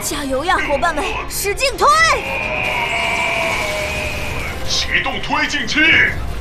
加油呀，伙伴们，使劲推！ 启动推进器，